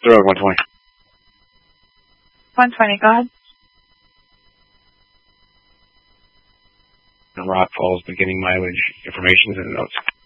the road, 120. 120, go ahead. Rock Falls beginning mileage information is in the notes.